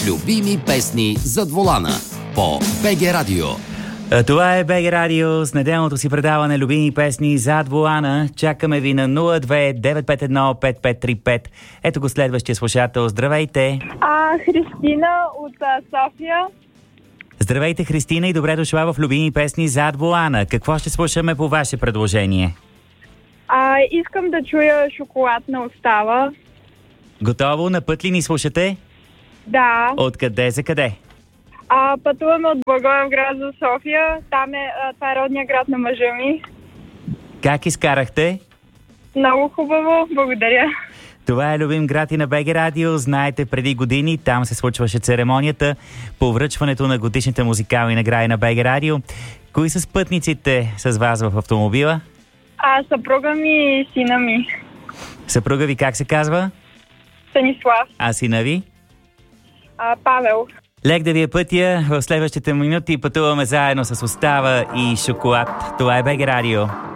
Любими песни зад волана по БГ Радио. Това е БГ Радио с неделното си предаване Любими песни зад волана. Чакаме ви на 02-951-5535. Ето го следващия слушател. Здравейте! Христина от София. Здравейте, Христина, и добре дошла в Любими песни зад волана. Какво ще слушаме по ваше предложение? Искам да чуя Шоколадна остава. Готово? На път ли ни слушате? Да. Откъде за къде? Пътуваме от Благоевград за София. Това е родния град на мъжа ми. Как изкарахте? Много хубаво, благодаря. Това е любим град и на БГ Радио. Знаете, преди години там се случваше церемонията по връчването на годишните музикални награди на БГ Радио. Кои са спътниците с вас в автомобила? Съпруга ми и сина ми. Съпруга ви как се казва? Станислав. А сина ви? Павел. Лек да ви е пътя. В следващите минути пътуваме заедно с Остава и Шоколад. Това е БГ Радио.